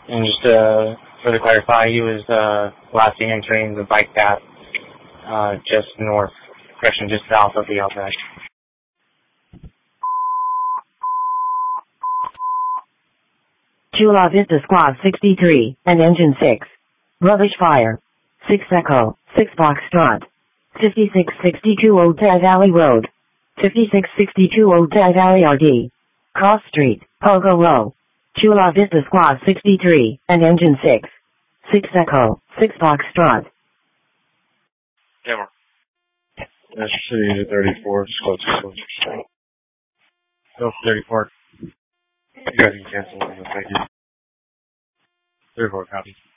And just to further clarify, he was last seen entering the bike path just south of the Outback. Chula Vista Squad 63 and Engine 6. Rubbish fire. 6 Echo, 6 Foxtrot. 5662 Old Dye Valley Road. 5662 Old Dye Valley RD. Cross Street, Pogo Row. Chula Vista Squad 63 and Engine 6. 6 Echo, 6 Foxtrot. Camera. That's City 34, Squad 6. Go 34. You guys can cancel it. Thank you. 34 copy.